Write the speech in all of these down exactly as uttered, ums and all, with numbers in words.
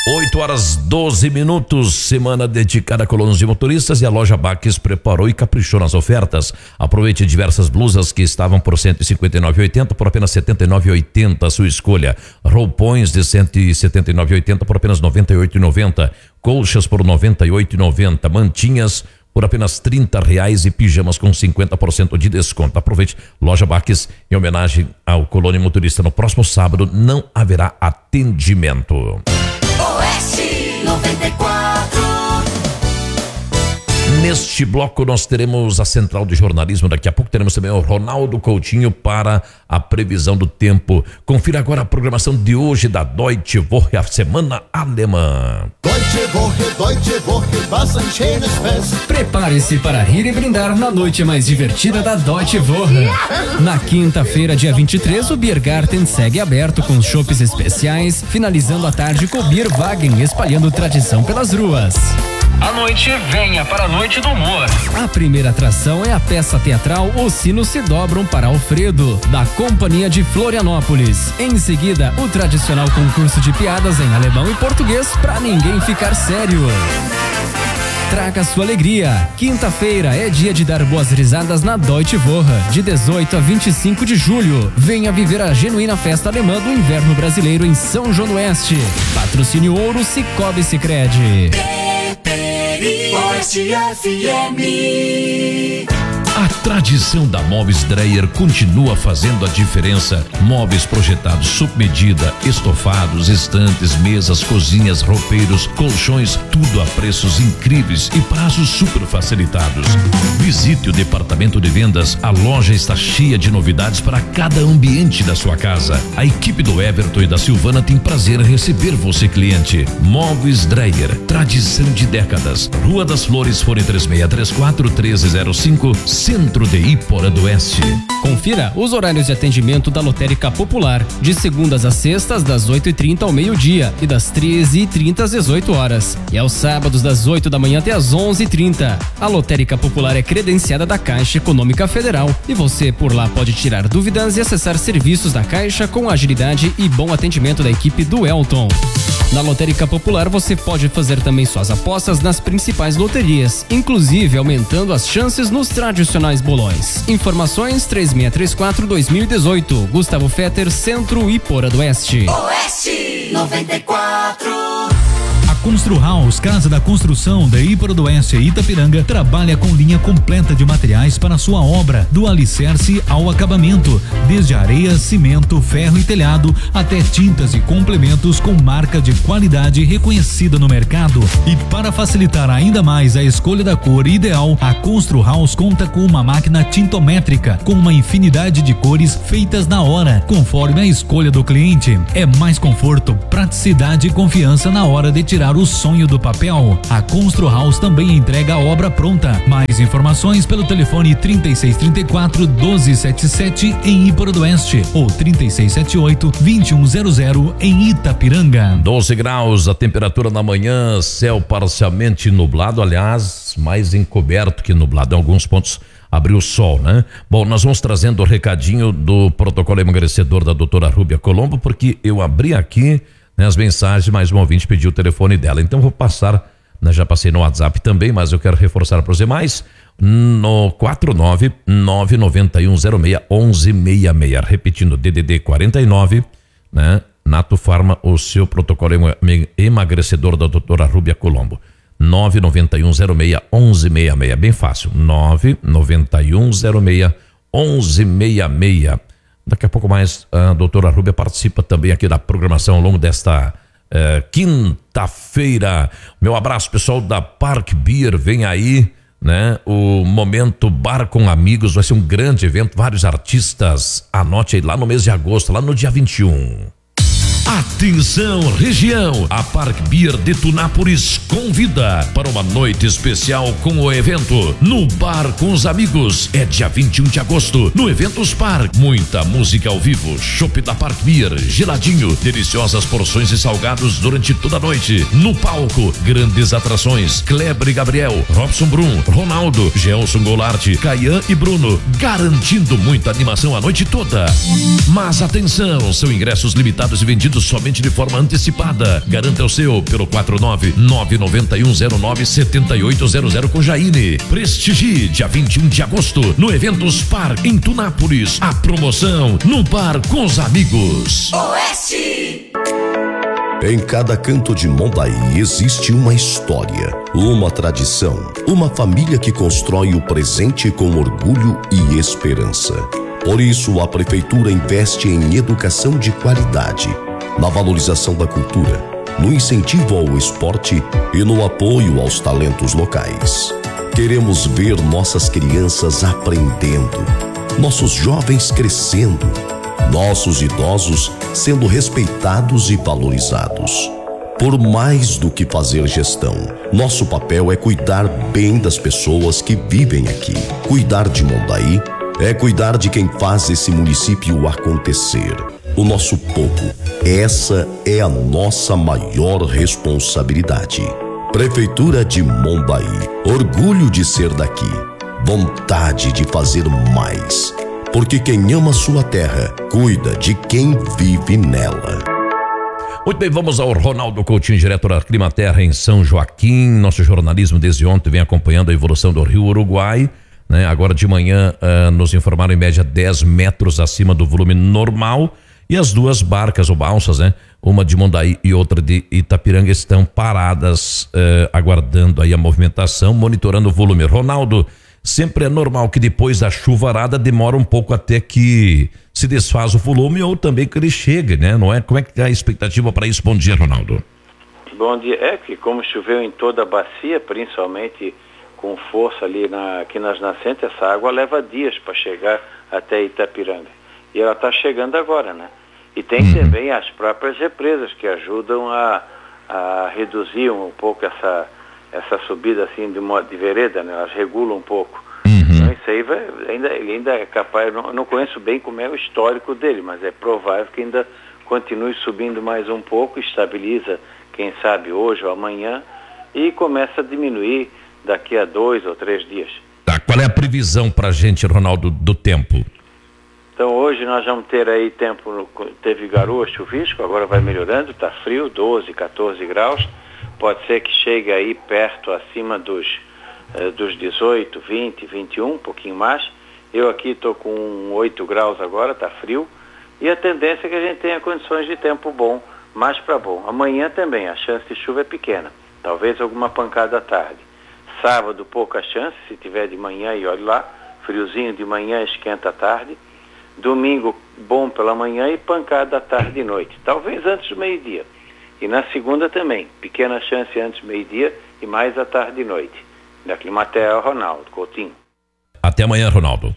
oito horas doze minutos, semana dedicada a colonos de motoristas, e a loja Baques preparou e caprichou nas ofertas. Aproveite diversas blusas que estavam por cento e cinquenta e nove reais e oitenta centavos por apenas setenta e nove reais e oitenta centavos, a sua escolha. Roupões de cento e setenta e nove reais e oitenta centavos por apenas noventa e oito reais e noventa centavos. Colchas por noventa e oito reais e noventa centavos. Mantinhas por apenas trinta reais e pijamas com cinquenta por cento de desconto. Aproveite, loja Baques, em homenagem ao colônia motorista. No próximo sábado não haverá atendimento. Oeste noventa e quatro. Neste bloco nós teremos a central de jornalismo. Daqui a pouco teremos também o Ronaldo Coutinho para a previsão do tempo. Confira agora a programação de hoje da Deutsche Woche, a semana alemã. Deutsche Woche, Deutsche Woche, was ein schönes Fest. Prepare-se para rir e brindar na noite mais divertida da Deutsche Woche. Na quinta-feira, dia vinte e três, o Biergarten segue aberto com chopes especiais, finalizando a tarde com o Bierwagen espalhando tradição pelas ruas. À noite, venha para a Noite do Humor. A primeira atração é a peça teatral Os Sinos Se Dobram para Alfredo, da Companhia de Florianópolis. Em seguida, o tradicional concurso de piadas em alemão e português para ninguém ficar sério. Traga sua alegria. Quinta-feira é dia de dar boas risadas na Deutsche Woche, de dezoito a vinte e cinco de julho. Venha viver a genuína festa alemã do inverno brasileiro em São João do Oeste. Patrocínio Ouro Cicobi Sicredi. Oeste F M. A tradição da Móveis Dreyer continua fazendo a diferença. Móveis projetados sob medida, estofados, estantes, mesas, cozinhas, roupeiros, colchões, tudo a preços incríveis e prazos super facilitados. Visite o departamento de vendas. A loja está cheia de novidades para cada ambiente da sua casa. A equipe do Everton e da Silvana tem prazer em receber você, cliente. Móveis Dreyer, tradição de décadas. Rua das Flores, fone três seis três quatro, um três zero cinco, Centro de Iporã do Oeste. Confira os horários de atendimento da Lotérica Popular, de segundas a sextas, das oito e trinta ao meio-dia e das treze e trinta às dezoito horas. E aos sábados, das oito da manhã até às onze e trinta. A Lotérica Popular é credenciada da Caixa Econômica Federal e você por lá pode tirar dúvidas e acessar serviços da Caixa com agilidade e bom atendimento da equipe do Elton. Na Lotérica Popular você pode fazer também suas apostas nas principais loterias, inclusive aumentando as chances nos tradicionais bolões. Informações três seis três quatro, dois mil e dezoito. Gustavo Fetter, Centro Iporã do Oeste. Oeste noventa e quatro. A Constru House, Casa da Construção de Iporã do Oeste e Itapiranga, trabalha com linha completa de materiais para sua obra, do alicerce ao acabamento, desde areia, cimento, ferro e telhado, até tintas e complementos com marca de qualidade reconhecida no mercado. E para facilitar ainda mais a escolha da cor ideal, a Constru House conta com uma máquina tintométrica, com uma infinidade de cores feitas na hora, conforme a escolha do cliente. É mais conforto, praticidade e confiança na hora de tirar o sonho do papel. A Constru House também entrega a obra pronta. Mais informações pelo telefone trinta e seis, trinta e quatro, doze setenta e sete em Iporã do Oeste ou trinta e seis, setenta e oito, vinte e um zero zero em Itapiranga. doze graus a temperatura na manhã, céu parcialmente nublado, aliás, mais encoberto que nublado. Em alguns pontos abriu o sol, né? Bom, nós vamos trazendo o recadinho do protocolo emagrecedor da doutora Rúbia Colombo, porque eu abri aqui as mensagens, mais um ouvinte pediu o telefone dela, então vou passar, né, já passei no WhatsApp também, mas eu quero reforçar para os demais, no quatro nove nove nove um zero seis um um seis seis, repetindo, D D D quarenta e nove, né, Nato Farma, o seu protocolo emagrecedor da doutora Rúbia Colombo, nove nove um zero seis um um seis seis, bem fácil, nove nove um zero seis um um seis seis. Daqui a pouco mais a doutora Rúbia participa também aqui da programação ao longo desta uh, quinta-feira. Meu abraço, pessoal da Park Beer, vem aí, né? O Momento Bar com Amigos, vai ser um grande evento, vários artistas, anote aí, lá no mês de agosto, lá no dia vinte e um. Atenção, região! A Park Beer de Tunápolis convida para uma noite especial com o evento no Bar com os Amigos. É dia vinte e um de agosto, no Eventos Park. Muita música ao vivo, chopp da Park Beer, geladinho, deliciosas porções e salgados durante toda a noite. No palco, grandes atrações: Kleber e Gabriel, Robson Brum, Ronaldo, Gelson Goulart, Caian e Bruno, garantindo muita animação a noite toda. Mas atenção, são ingressos limitados e vendidos produtos somente de forma antecipada. Garanta o seu pelo quatro nove nove nove um zero nove sete oito zero zero com Jaine. Prestigie dia vinte e um de agosto no Eventos Par em Tunápolis. A promoção no bar com os amigos. Oeste. Em cada canto de Mondaí existe uma história, uma tradição, uma família que constrói o presente com orgulho e esperança. Por isso, a Prefeitura investe em educação de qualidade, na valorização da cultura, no incentivo ao esporte e no apoio aos talentos locais. Queremos ver nossas crianças aprendendo, nossos jovens crescendo, nossos idosos sendo respeitados e valorizados. Por mais do que fazer gestão, nosso papel é cuidar bem das pessoas que vivem aqui. Cuidar de Mondaí é cuidar de quem faz esse município acontecer. O nosso povo. Essa é a nossa maior responsabilidade. Prefeitura de Mondaí. Orgulho de ser daqui. Vontade de fazer mais. Porque quem ama sua terra, cuida de quem vive nela. Muito bem, vamos ao Ronaldo Coutinho, diretor da Climaterra em São Joaquim. Nosso jornalismo desde ontem vem acompanhando a evolução do Rio Uruguai, né? Agora de manhã uh, nos informaram em média dez metros acima do volume normal. E as duas barcas ou balsas, né? Uma de Mondaí e outra de Itapiranga estão paradas, uh, aguardando aí a movimentação, monitorando o volume. Ronaldo, sempre é normal que depois da chuvarada demora um pouco até que se desfaz o volume ou também que ele chegue, né? Não é? Como é que é a expectativa para isso? Bom dia, Ronaldo. Bom dia. É que como choveu em toda a bacia, principalmente com força ali na, aqui nas nascentes, essa água leva dias para chegar até Itapiranga. E ela está chegando agora, né? E tem uhum. também as próprias represas que ajudam a, a reduzir um pouco essa... essa subida assim de modo de vereda, né? Elas regulam um pouco. Uhum. Então isso aí vai, ainda, ele ainda é capaz, eu não, eu não conheço bem como é o histórico dele, mas é provável que ainda continue subindo mais um pouco, estabiliza, quem sabe hoje ou amanhã, e começa a diminuir daqui a dois ou três dias. Tá, qual é a previsão pra gente, Ronaldo, do tempo? Então hoje nós vamos ter aí tempo, teve garoa, chuvisco, agora vai melhorando, tá frio, doze, quatorze graus. Pode ser que chegue aí perto, acima dos, eh, dos dezoito, vinte, vinte e um, um pouquinho mais. Eu aqui estou com oito graus agora, está frio. E a tendência é que a gente tenha condições de tempo bom, mais para bom. Amanhã também, a chance de chuva é pequena. Talvez alguma pancada à tarde. Sábado, pouca chance, se tiver de manhã e olha lá. Friozinho de manhã, esquenta à tarde. Domingo, bom pela manhã e pancada à tarde e noite. Talvez antes do meio-dia. E na segunda também, pequena chance antes do meio-dia e mais à tarde e noite. Da Climaterra, Ronaldo Coutinho. Até amanhã, Ronaldo.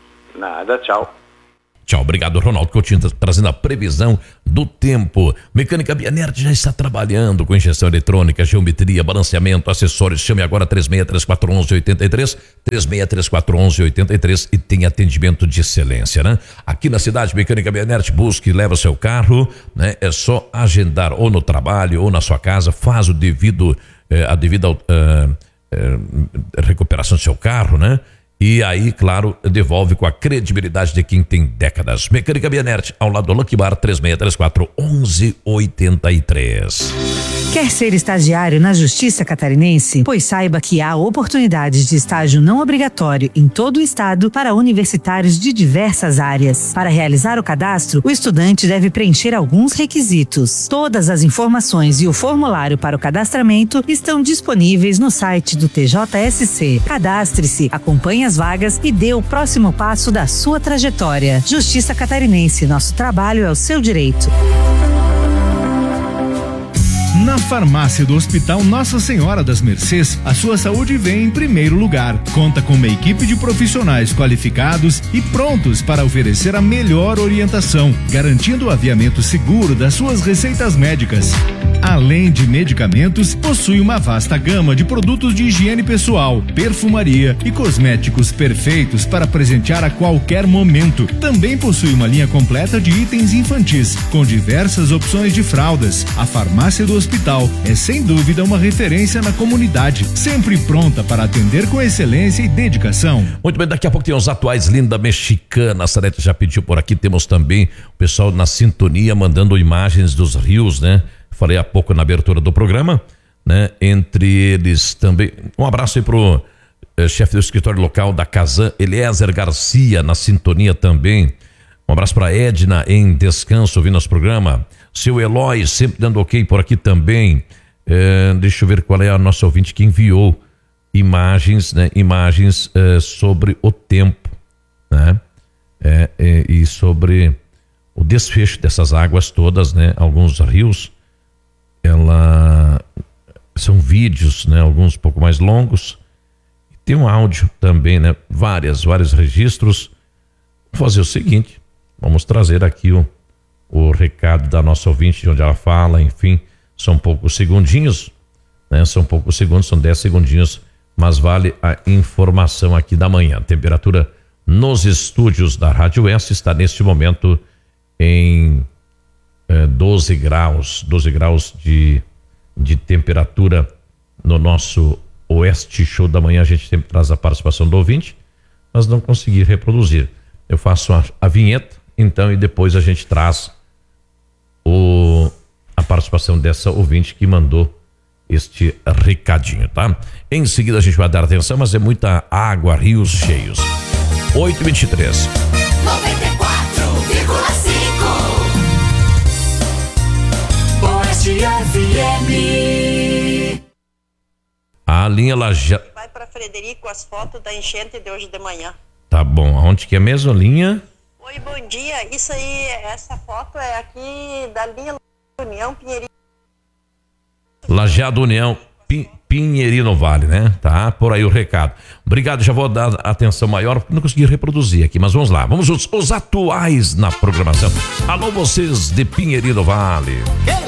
Nada, tchau. Tchau, obrigado, Ronaldo Coutinho, trazendo a previsão do tempo. Mecânica Bianert já está trabalhando com injeção eletrônica, geometria, balanceamento, acessórios. Chame agora três seis três quatro um um oito três, três seis três quatro um um oito três e tem atendimento de excelência, né? Aqui na cidade, Mecânica Bianert, busque e leva seu carro, né? É só agendar ou no trabalho ou na sua casa, faz o devido, eh, a devida eh, eh, recuperação do seu carro, né? E aí, claro, devolve com a credibilidade de quem tem décadas. Mecânica Bianert, ao lado do Lucky Bar, três seis três quatro um um oito três. Quer ser estagiário na Justiça Catarinense? Pois saiba que há oportunidades de estágio não obrigatório em todo o estado para universitários de diversas áreas. Para realizar o cadastro, o estudante deve preencher alguns requisitos. Todas as informações e o formulário para o cadastramento estão disponíveis no site do T J S C. Cadastre-se, acompanhe as vagas e dê o próximo passo da sua trajetória. Justiça Catarinense, nosso trabalho é o seu direito. Na farmácia do Hospital Nossa Senhora das Mercês, a sua saúde vem em primeiro lugar. Conta com uma equipe de profissionais qualificados e prontos para oferecer a melhor orientação, garantindo o aviamento seguro das suas receitas médicas. Além de medicamentos, possui uma vasta gama de produtos de higiene pessoal, perfumaria e cosméticos perfeitos para presentear a qualquer momento. Também possui uma linha completa de itens infantis, com diversas opções de fraldas. A farmácia do hospital é sem dúvida uma referência na comunidade, sempre pronta para atender com excelência e dedicação. Muito bem, daqui a pouco tem os atuais Linda Mexicana. A Sarete já pediu por aqui. Temos também o pessoal na sintonia mandando imagens dos rios, né? Falei há pouco na abertura do programa, né? Entre eles também. Um abraço aí pro eh, chefe do escritório local da Casan, Eliezer Garcia, na sintonia também. Um abraço para Edna em descanso, ouvindo nosso programa. Seu Eloy, sempre dando ok por aqui também. Eh, deixa eu ver qual é a nossa ouvinte que enviou imagens, né? Imagens eh, sobre o tempo, né? É, é, e sobre o desfecho dessas águas todas, né? Alguns rios, ela são vídeos, né? Alguns um pouco mais longos. Tem um áudio também, né? Várias, vários registros. Vou fazer o seguinte, vamos trazer aqui o, o recado da nossa ouvinte, de onde ela fala, enfim, são poucos segundinhos, né? São poucos segundos, são dez segundinhos, mas vale a informação aqui da manhã. A temperatura nos estúdios da Rádio Oeste está neste momento em eh, doze graus, doze graus de, de temperatura no nosso Oeste Show da Manhã. A gente sempre traz a participação do ouvinte, mas não consegui reproduzir. Eu faço a, a vinheta, então, e depois a gente traz o, a participação dessa ouvinte que mandou este recadinho, tá? Em seguida a gente vai dar atenção, mas é muita água, rios cheios. oito e vinte e três. noventa e quatro vírgula cinco Oeste F M. A linha Laje... Vai para Frederico as fotos da enchente de hoje de manhã. Tá bom, aonde que é mesmo a linha? Oi, bom dia. Isso aí, essa foto é aqui da linha União Pinheirinho. Lajeado União, Pin, Pinheirino Vale, né? Tá, por aí o recado. Obrigado, já vou dar atenção maior, porque não consegui reproduzir aqui, mas vamos lá. Vamos os, os atuais na programação. Alô, vocês de Pinheirino Vale.